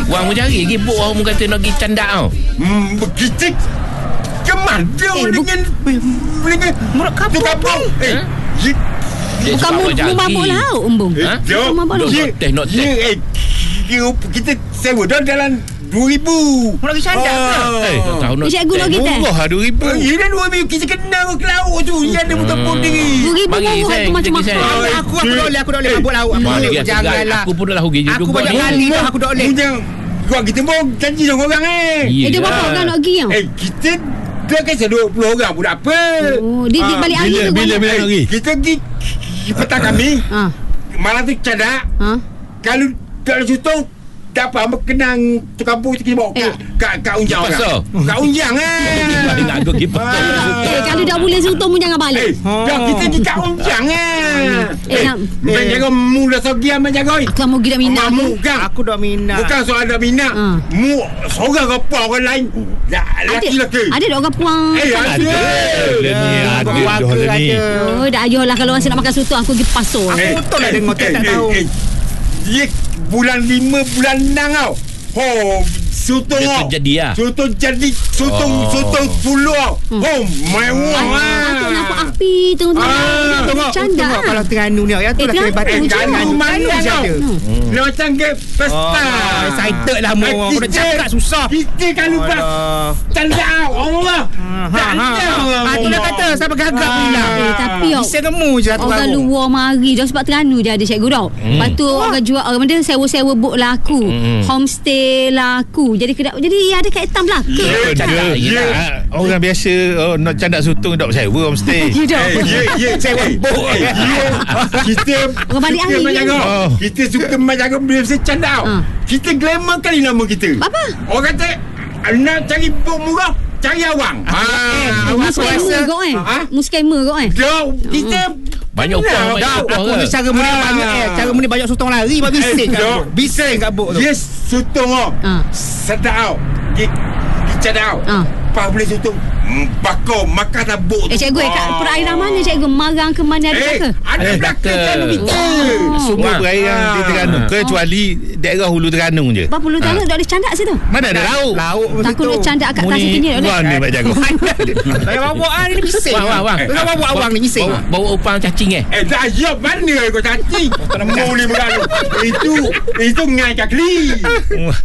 Wang mencari pergi buk orang kata nak pergi candak tau. Kita kemana dengan Murat kapur kapur. Bukan mu mabuk lah Umbung. Jom. Not teh. Kita sewa dah dalam 2,000. Nak pergi candak ke? Tak tahu nak. Cikgu nak kita. Murah lah 2,000. Ya dah 2,000. Kita kenal ke laut tu. Dia ada betul-betul diri. 2,000 Bagi murah saya, tu macam bagi saya. mahal. Aku dah boleh mabuk laut. Janganlah. Aku pun dah rugi juga. Aku banyak kali dah aku dah boleh. Kau kita pun janji dengan orang Dia berapa orang nak pergi tau? kita dah kisah 20 orang pun tak apa. Oh, dia balik hari tu. Bila nak pergi? Kita pergi petang kami. Malam tu cadak. Kalau tak ada sutong tak apa, kenang tu kampung kita bawa kat Unjang Pasal? kat Unjang Dia nak aku pergi pasal. Kalau tak boleh sutong pun jangan balik. dah kita pergi kat Unjang jangan mu dah sogi amat jaga Aku tak mau pergi dah minat mu aku. kan Aku dah minat. bukan soal ada minat mu seorang apa orang lain laki-laki Ada tak orang puang? ada Oh, dah ayoh lah kalau rasa nak makan sutong aku pergi pasar. Aku betul lah dengar tak tahu. Dia bulan 5 bulan 6 tau. Sutong Dia terjadi lah. Sutong jadi Sutong 10 tau. Mewah Aku nampak api tengok-tengok. Candak Tengok kalau Terengganu ni yang tu lah Terengganu kehebatan. je. Terengganu mana je tau? ada. Dia macam ke pesta. Excited lah mu. Aku dah cakap susah. Kita kalau buat candak Allah. Tu dah kata sampai gagap pula. Tapi Bisa temu je satu orang warung. luar mari dah sebab Terengganu je ada cikgu tau. Lepas tu orang jual orang dia sewa-sewa boat laku. Homestay laku. Jadi ada kat hitam belaka. Candak lagi tak? Orang biasa nak candak sutong tak sewa homestay. Sewa bot. Kita Orang balik hari menjaga. Oh. Kita suka menjaga bila saya candak. Kita glamour kali nama kita. Apa? Orang kata nak cari bot murah, cari awang. Mu scammer kau Mu scammer kau Kita Banyak upah. Aku ni cara muni banyak cara muni banyak sutong lari buat bising kat bot. Bising kat bot tu. Yes, sutong sedap. Candak. Pas boleh sutong. Bakar makan tak bot. Cikgu kat perairan mana cikgu? Marang ke mana ada ke? Ada belakang kan kita. Semua perairan di Terengganu kecuali daerah hulu Terengganu je. Berapa puluh tahun tak ada candak situ? Mana ada laut? Lauk Takut nak candak kat atas situ ni. Mana nak jaga? Saya bawa ni bising. Wang. Saya bawa awang ni bising. Bawa upang cacing Dah ya mana kau cacing. Mu ni berlalu. Itu ngai kaki.